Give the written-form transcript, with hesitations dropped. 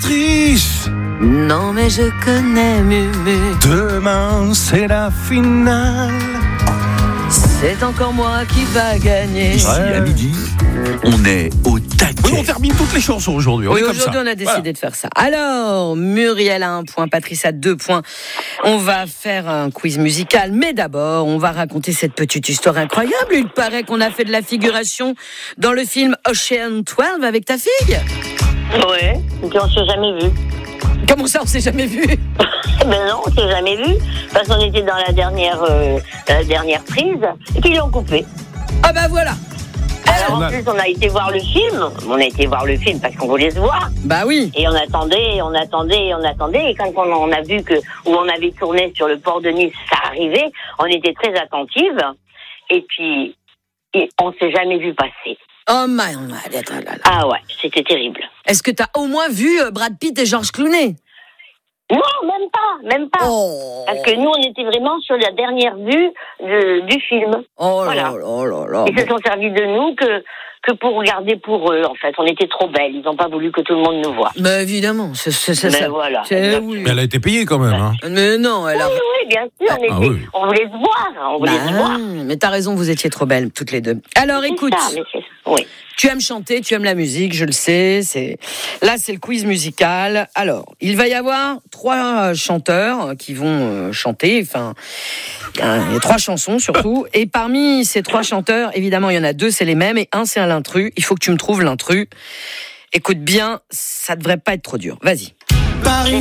Patrice. Non mais je connais Mumu. Demain c'est la finale. C'est encore moi qui va gagner. Ici à midi, on est au taquet. Oui, on termine toutes les chansons aujourd'hui. Oui, aujourd'hui on a décidé de faire ça. Alors, Muriel a 1 point, Patrice a 2 points. On va faire un quiz musical, mais d'abord, on va raconter cette petite histoire incroyable. Il paraît qu'on a fait de la figuration dans le film Ocean 12 avec ta fille. Ouais, et puis on s'est jamais vu. Comment ça, on s'est jamais vu? Ben non, on s'est jamais vu, parce qu'on était dans la dernière prise, et puis ils l'ont coupé. Ah bah voilà. Alors en plus, on a été voir le film. On a été voir le film parce qu'on voulait se voir. Bah oui. Et on attendait. Et quand on a vu où on avait tourné sur le port de Nice, ça arrivait, on était très attentives. Et puis, on s'est jamais vu passer. Oh my God. Ah ouais, c'était terrible. Est-ce que t'as au moins vu Brad Pitt et George Clooney? Non, même pas. Oh. Parce que nous, on était vraiment sur la dernière vue du film. Oh voilà. là. Ils se sont servis de nous que pour regarder pour eux, en fait. On était trop belles. Ils n'ont pas voulu que tout le monde nous voie. Mais évidemment, c'est ça. Voilà. Oui. Mais elle a été payée quand même. Hein. Mais non, elle a... Oui, bien sûr. On voulait se voir. Mais t'as raison, vous étiez trop belles, toutes les deux. Alors, écoute, oui. tu aimes chanter, tu aimes la musique, je le sais. Là, c'est le quiz musical. Alors, il va y avoir 3 chanteurs qui vont chanter. Enfin, il y a 3 chansons surtout. Et parmi ces 3 chanteurs, évidemment, il y en a 2, c'est les mêmes, et un, c'est un intrus. Il faut que tu me trouves l'intrus. Écoute bien, ça devrait pas être trop dur. Vas-y.